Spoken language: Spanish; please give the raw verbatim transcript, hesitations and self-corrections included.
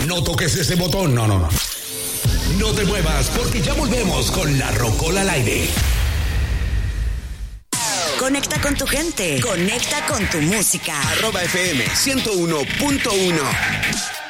No toques ese botón, no, no, no. No te muevas porque ya volvemos con La Rocola al aire. Conecta con tu gente, conecta con tu música. Arroba F M ciento uno punto uno.